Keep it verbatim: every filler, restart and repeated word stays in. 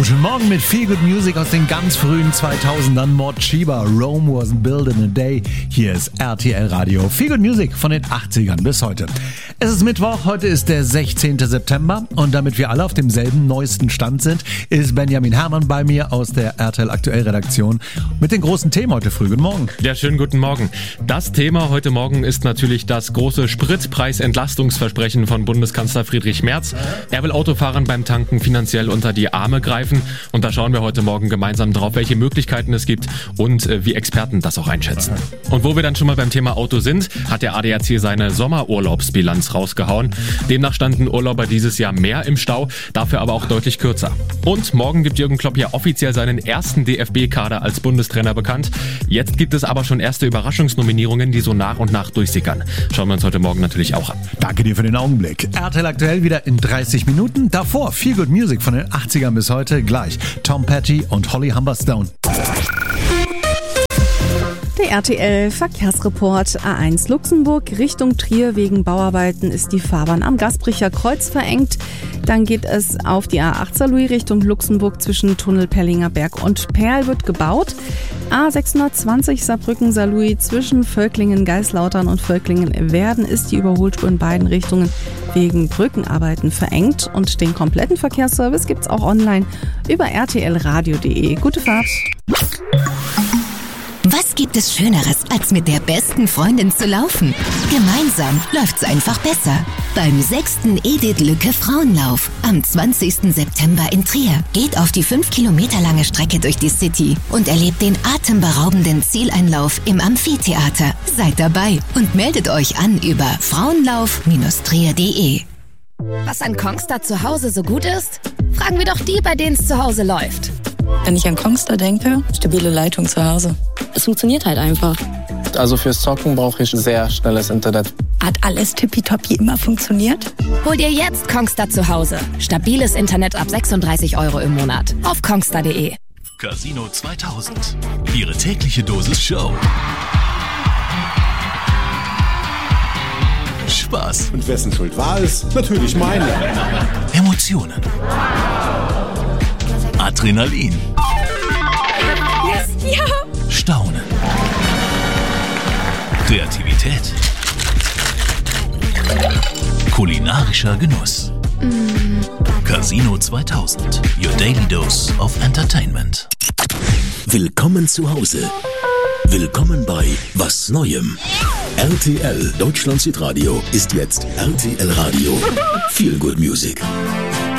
Guten Morgen mit viel Good Music aus den ganz frühen zweitausendern. Mort Shiba, Rome wasn't built in a day. Hier ist R T L Radio. Viel Good Music von den achtzigern bis heute. Es ist Mittwoch, heute ist der sechzehnten September und damit wir alle auf demselben neuesten Stand sind, ist Benjamin Herrmann bei mir aus der R T L Aktuell Redaktion mit den großen Themen heute früh. Guten Morgen. Ja, schönen guten Morgen. Das Thema heute Morgen ist natürlich das große Spritpreisentlastungsversprechen von Bundeskanzler Friedrich Merz. Er will Autofahrern beim Tanken finanziell unter die Arme greifen und da schauen wir heute Morgen gemeinsam drauf, welche Möglichkeiten es gibt und äh, wie Experten das auch einschätzen. Und wo wir dann schon mal beim Thema Auto sind, hat der A D A C seine Sommerurlaubsbilanz rausgehauen. Demnach standen Urlauber dieses Jahr mehr im Stau, dafür aber auch deutlich kürzer. Und morgen gibt Jürgen Klopp ja offiziell seinen ersten D F B-Kader als Bundestrainer bekannt. Jetzt gibt es aber schon erste Überraschungsnominierungen, die so nach und nach durchsickern. Schauen wir uns heute Morgen natürlich auch an. Danke dir für den Augenblick. R T L Aktuell wieder in dreißig Minuten. Davor viel Good Music von den achtzigern bis heute. Gleich Tom Petty und Holly Humberstone. Der R T L Verkehrsreport A eins Luxemburg Richtung Trier. Wegen Bauarbeiten ist die Fahrbahn am Gaspricher Kreuz verengt. Dann geht es auf die A acht Saarlouis Richtung Luxemburg zwischen Tunnel Pellinger Berg und Perl wird gebaut. A sechshundertzwanzig Saarbrücken Saarlouis zwischen Völklingen, Geislautern und Völklingen Werden ist die Überholspur in beiden Richtungen wegen Brückenarbeiten verengt. Und den kompletten Verkehrsservice gibt's auch online über r t l radio punkt d e. Gute Fahrt! Was gibt es Schöneres, als mit der besten Freundin zu laufen? Gemeinsam läuft's einfach besser. Beim sechsten Edith Lücke Frauenlauf am zwanzigsten September in Trier. Geht auf die fünf Kilometer lange Strecke durch die City und erlebt den atemberaubenden Zieleinlauf im Amphitheater. Seid dabei und meldet euch an über frauenlauf Bindestrich trier punkt d e. Was an Kongstar zu Hause so gut ist? Fragen wir doch die, bei denen es zu Hause läuft. Wenn ich an Kongstar denke, stabile Leitung zu Hause. Es funktioniert halt einfach. Also fürs Zocken brauche ich sehr schnelles Internet. Hat alles tippitoppi immer funktioniert? Hol dir jetzt Kongstar zu Hause. Stabiles Internet ab sechsunddreißig Euro im Monat. Auf kongstar punkt d e. Casino zweitausend. Ihre tägliche Dosis Show. Spaß. Und wessen Schuld war es? Natürlich meine. Emotionen. Adrenalin. Yes, ja! Staunen. Kreativität. Kulinarischer Genuss. Mm. Casino zweitausend. Your daily dose of entertainment. Willkommen zu Hause. Willkommen bei Was Neuem. R T L Deutschlands Hitradio ist jetzt R T L Radio. Feel Good Music.